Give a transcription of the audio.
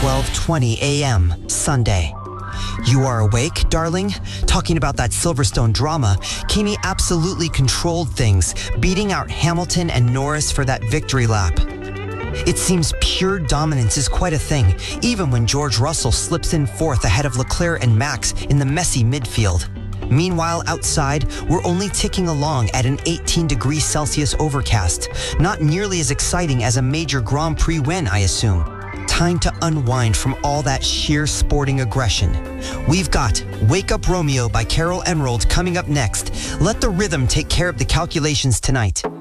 12:20 a.m. Sunday. You are awake, darling? Talking about that Silverstone drama, Kimi absolutely controlled things, beating out Hamilton and Norris for that victory lap. It seems pure dominance is quite a thing, even when George Russell slips in fourth ahead of Leclerc and Max in the messy midfield. Meanwhile, outside, we're only ticking along at an 18 degrees Celsius overcast, not nearly as exciting as a major Grand Prix win, I assume. Time to unwind from all that sheer sporting aggression. We've got Wake Up Romeo by Carol Emerald coming up next. Let the rhythm take care of the calculations tonight.